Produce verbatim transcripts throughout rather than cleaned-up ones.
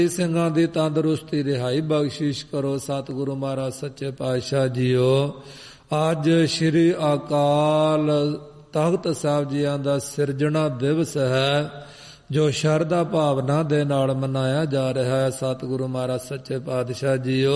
ਸਿੰਘਾਂ ਦੀ ਤੰਦਰੁਸਤੀ ਰਿਹਾਈ ਬਖਸ਼ਿਸ਼ ਕਰੋ। ਸਤਿਗੁਰੂ ਮਹਾਰਾਜ ਸੱਚੇ ਪਾਤਸ਼ਾਹ ਜੀਓ, ਅੱਜ ਸ਼੍ਰੀ ਅਕਾਲ ਤਖਤ ਸਾਹਿਬ ਜੀਆਂ ਦਾ ਸਿਰਜਣਾ ਦਿਵਸ ਹੈ, ਜੋ ਸ਼ਰਧਾ ਭਾਵਨਾ ਦੇ ਨਾਲ ਮਨਾਇਆ ਜਾ ਰਿਹਾ ਹੈ। ਸਤਿਗੁਰੂ ਮਹਾਰਾਜ ਸੱਚੇ ਪਾਤਸ਼ਾਹ ਜੀਓ,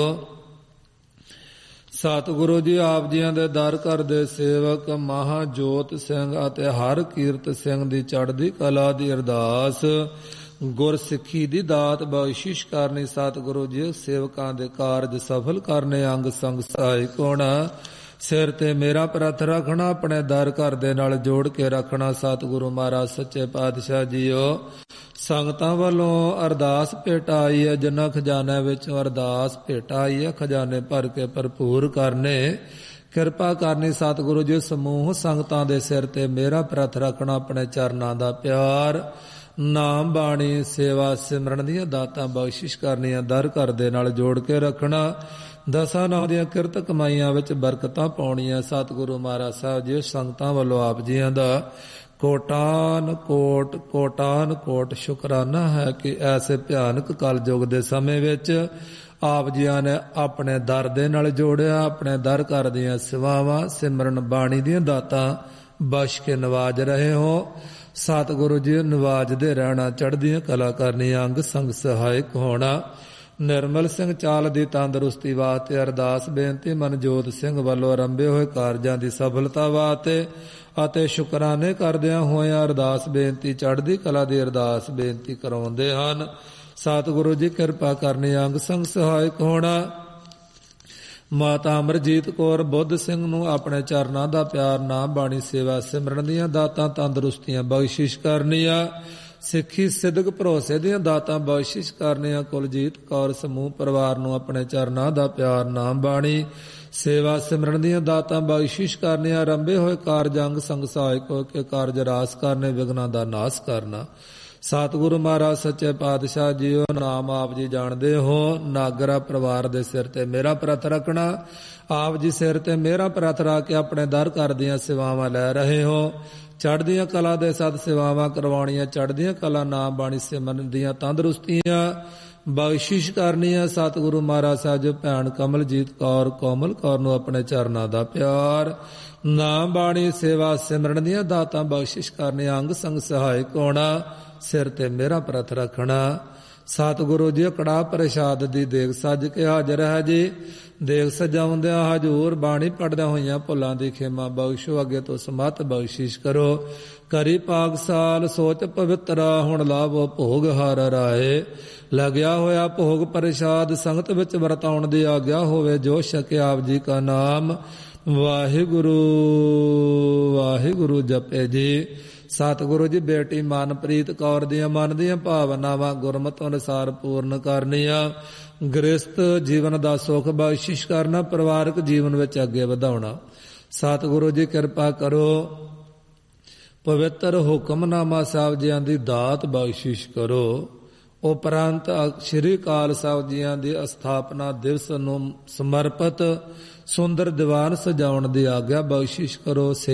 ਸਤਿਗੁਰੂ ਜੀ ਆਪ ਜੀਆਂ ਦੇ ਦਰ ਘਰ ਦੇ ਸੇਵਕ ਮਹਾਜੋਤ ਸਿੰਘ ਅਤੇ ਹਰ ਕੀਰਤ ਸਿੰਘ ਦੀ ਚੜ੍ਹਦੀ ਕਲਾ ਦੀ ਅਰਦਾਸ, ਗੁਰਸਿੱਖੀ ਦੀ ਦਾਤ ਬਖਸ਼ਿਸ਼ ਕਰਨੀ। ਸਤਿਗੁਰੂ ਜੀ ਸੇਵਕਾਂ ਦੇ ਕਾਰਜ ਸਫਲ ਕਰਨੇ, ਅੰਗ ਸੰਗ ਸਹਾਇਕ ਹੋਣਾ, ਸਿਰ ਤੇ ਮੇਰਾ ਪ੍ਰਥ ਰੱਖਣਾ, ਆਪਣੇ ਦਰ ਘਰ ਦੇ ਨਾਲ ਜੋੜ ਕੇ ਰੱਖਣਾ। ਸਤਿਗੁਰੂ ਮਹਾਰਾਜ ਸੱਚੇ ਪਾਤਸ਼ਾਹ ਜੀਓ, ਸੰਗਤਾਂ ਵੱਲੋਂ ਅਰਦਾਸ ਭੇਟ ਆਈ ਹੈ, ਜਿਨ੍ਹਾਂ ਖਜ਼ਾਨੇ ਵਿੱਚ ਅਰਦਾਸ ਭੇਟ ਆਈ ਹੈ, ਖਜ਼ਾਨੇ ਭਰ ਕੇ ਭਰਪੂਰ ਕਰਨੇ, ਕਿਰਪਾ ਕਰਨੀ। ਸਤਿਗੁਰੂ ਜੀ ਸਮੂਹ ਸੰਗਤਾਂ ਦੇ ਸਿਰ ਤੇ ਮੇਰਾ ਪ੍ਰਥ ਰੱਖਣਾ, ਆਪਣੇ ਚਰਨਾਂ ਦਾ ਪਿਆਰ, ਨਾਮ ਬਾਣੀ ਸੇਵਾ ਸਿਮਰਨ ਦੀਆਂ ਦਾਤਾਂ ਬਖਸ਼ਿਸ਼ ਕਰਨੀਆਂ, ਦਰ ਘਰ ਦੇ ਨਾਲ ਜੋੜ ਕੇ ਰੱਖਣਾ, ਦਸਾਂ ਨੌ ਦੀਆਂ ਕਿਰਤ ਕਮਾਈਆਂ ਵਿੱਚ ਬਰਕਤਾਂ ਪਾਉਣੀਆਂ। ਸਤਿਗੁਰੂ ਮਹਾਰਾਜ ਸਾਹਿਬ ਜੀ ਸੰਗਤਾਂ ਵੱਲੋਂ ਆਪ ਜੀਆਂ ਦਾ ਕੋਟਾਨ ਕੋਟ ਕੋਟਾਨ ਕੋਟ ਸ਼ੁਕਰਾਨਾ ਹੈ ਕਿ ਐਸੇ ਭਿਆਨਕ ਕਲਯੁਗ ਦੇ ਸਮੇਂ ਵਿੱਚ ਆਪ ਜੀਆਂ ਨੇ ਆਪਣੇ ਦਰ ਦੇ ਨਾਲ ਜੋੜਿਆ, ਆਪਣੇ ਦਰ ਘਰ ਦੀਆਂ ਸੇਵਾਵਾਂ ਸਿਮਰਨ ਬਾਣੀ ਦੀਆਂ ਦਾਤਾਂ ਬਖਸ਼ ਕੇ ਨਵਾਜ ਰਹੇ ਹੋ। ਸਤਿਗੁਰੂ ਜੀ ਨਵਾਜਦੇ ਰਹਿਣਾ, ਚੜ੍ਹਦੀਆਂ ਕਲਾ ਕਰਨੀ, ਅੰਗ ਸੰਗ ਸਹਾਇਕ ਹੋਣਾ। ਨਿਰਮਲ ਸਿੰਘ ਚਾਲ ਦੀ ਤੰਦਰੁਸਤੀ ਵਾਸਤੇ ਅਰਦਾਸ ਬੇਨਤੀ, ਮਨਜੋਤ ਸਿੰਘ ਵੱਲੋਂ ਆਰੰਭੇ ਹੋਏ ਕਾਰਜਾਂ ਦੀ ਸਫਲਤਾ ਵਾਸਤੇ ਅਤੇ ਸ਼ੁਕਰਾਨੇ ਕਰਦਿਆਂ ਹੋਇਆਂ ਅਰਦਾਸ ਬੇਨਤੀ, ਚੜ੍ਹਦੀ ਕਲਾ ਦੀ ਅਰਦਾਸ ਬੇਨਤੀ ਕਰਾਉਂਦੇ ਹਨ। ਸਤਿਗੁਰੂ ਜੀ ਕਿਰਪਾ ਕਰਨੀ, ਅੰਗ ਸੰਗ ਸਹਾਇਕ ਹੋਣਾ। ਮਾਤਾ ਅਮਰਜੀਤ ਕੌਰ ਬੁੱਧ ਸਿੰਘ ਨੂੰ ਆਪਣੇ ਚਰਨਾਂ ਦਾ ਪਿਆਰ, ਨਾਮ ਬਾਣੀ ਸੇਵਾ ਸਿਮਰਨ ਦੀਆਂ ਦਾਤਾਂ ਤੰਦਰੁਸਤੀਆਂ ਬਖਸ਼ਿਸ਼ ਕਰਨੀਆਂ, ਸਿੱਖੀ ਸਿਦਕ ਭਰੋਸੇ ਦੀਆਂ ਦਾਤਾਂ ਬਖਸ਼ਿਸ਼ ਕਰਨੀਆਂ। ਕੁਲਜੀਤ ਕੌਰ ਸਮੂਹ ਪਰਿਵਾਰ ਨੂੰ ਆਪਣੇ ਚਰਨਾਂ ਦਾ ਪਿਆਰ, ਨਾਮ ਬਾਣੀ ਸੇਵਾ ਸਿਮਰਨ ਦੀਆਂ ਦਾਤਾਂ ਬਖਸ਼ਿਸ਼ ਕਰਨੀਆਂ। ਆਰੰਭੇ ਹੋਏ ਕਾਰਜ ਅੰਗ ਸੰਗ ਸਹਾਇਕ ਹੋ ਕੇ ਕਾਰਜ ਰਾਸ ਕਰਨੇ, ਵਿਘਨਾਂ ਦਾ ਨਾਸ ਕਰਨਾ। ਸਤਿਗੁਰੂ ਮਹਾਰਾਜ ਸੱਚੇ ਪਾਤਸ਼ਾਹ ਜੀਓ, ਨਾਮ ਆਪ ਜੀ ਜਾਣਦੇ ਹੋ, ਨਾਗਰਾ ਪਰਿਵਾਰ ਦੇ ਸਿਰ ਤੇ ਮੇਰਾ ਪ੍ਰਥ ਰੱਖਣਾ, ਆਪ ਜੀ ਸਿਰ ਤੇ ਮੇਰਾ ਪ੍ਰਥ ਰੱਖ ਕੇ ਆਪਣੇ ਦਰ ਘਰ ਦੀਆਂ ਸੇਵਾਵਾਂ ਲੈ ਰਹੇ ਹੋ। ਚੜ੍ਹਦੀਆਂ ਕਲਾ ਦੇ ਸਦ ਸੇਵਾਵਾਂ ਕਰਵਾਉਣੀਆਂ, ਚੜ੍ਹਦੀਆਂ ਕਲਾ ਨਾਮ ਬਾਣੀ ਸਿਮਰਨ ਦੀਆਂ ਤੰਦਰੁਸਤੀਆਂ ਬਖਸ਼ਿਸ਼ ਕਰਨੀਆਂ। ਸਤਿਗੁਰੂ ਮਹਾਰਾਜ ਸਾਹਿਬ ਜੀ ਭੈਣ ਕਮਲਜੀਤ ਕੌਰ ਕੋਮਲ ਕੌਰ ਨੂੰ ਆਪਣੇ ਚਰਨਾਂ ਦਾ ਪਿਆਰ, ਨਾਮ ਬਾਣੀ ਸੇਵਾ ਸਿਮਰਨ ਦੀਆਂ ਦਾਤਾਂ ਬਖਸ਼ਿਸ਼ ਕਰਨੀਆਂ, ਅੰਗ ਸੰਗ ਸਹਾਇਕ ਹੋਣਾ, ਸਿਰ ਤੇ ਮੇਰਾ ਪ੍ਰਥ ਰੱਖਣਾ। ਸਤਿਗੁਰੂ ਜੀ ਕੜਾਹ ਪ੍ਰਸ਼ਾਦ ਦੀ ਦੇਗ ਸੱਜ ਕੇ ਹਾਜ਼ਰ ਹੈ ਜੀ। ਦੇਗ ਸਜਾਉਂਦਿਆਂ ਹਜ਼ੂਰ ਬਾਣੀ ਪੜ੍ਹਦਿਆਂ ਹੋਈਆਂ ਭੁੱਲਾਂ ਦੀ ਖੇਮਾ ਬਖਸ਼ੋ, ਅੱਗੇ ਤੋਂ ਸਮਤ ਬਖਸ਼ਿਸ਼ ਕਰੋ। ਕਰੀ ਪਾਗਸਾਲ ਸੋਚ ਪਵਿੱਤਰਾ, ਹੁਣ ਲਾਵੋ ਭੋਗ ਹਰ ਰਾਏ। ਲੱਗਿਆ ਹੋਇਆ ਭੋਗ ਪ੍ਰਸ਼ਾਦ ਸੰਗਤ ਵਿੱਚ ਵਰਤਾਉਣ ਦੀ ਆਗਿਆ ਹੋਵੇ, ਜੋ ਛਕੇ ਆਪ ਜੀ ਕਾ ਨਾਮ ਵਾਹਿਗੁਰੂ ਵਾਹਿਗੁਰੂ ਜਪੇ ਜੀ। ਸਤਿਗੁਰੂ ਜੀ ਬੇਟੀ ਮਨਪ੍ਰੀਤ ਕੌਰ ਦੀਆਂ ਮਨ ਦੀਆਂ ਭਾਵਨਾਵਾਂ ਗੁਰਮਤਿ ਅਨੁਸਾਰ ਪੂਰਨ ਕਰਨੀਆਂ, ਗ੍ਰਸਤ ਜੀਵਨ ਦਾ ਸੁਖ ਬਖਸ਼ਿਸ਼ ਕਰਨਾ, ਪਰਿਵਾਰਕ ਜੀਵਨ ਵਿੱਚ ਅੱਗੇ ਵਧਾਉਣਾ। ਸਤਿਗੁਰੂ ਜੀ ਕਿਰਪਾ ਕਰੋ, ਪਵਿੱਤਰ ਹੁਕਮਨਾਮਾ ਸਾਹਿਬ ਜੀਆਂ ਦੀ ਦਾਤ ਬਖਸ਼ਿਸ਼ ਕਰੋ। ਉਪਰੰਤ ਸ਼੍ਰੀ ਅਕਾਲ ਸਾਹਿਬ ਜੀਆਂ ਦੀ ਅਸਥਾਪਨਾ ਦਿਵਸ ਨੂੰ ਸਮਰਪਿਤ ਸੁੰਦਰ ਦੀਵਾਨ ਸਜਾਉਣ ਦੀ ਆਗਿਆ ਬਖਸ਼ਿਸ਼ ਕਰੋ।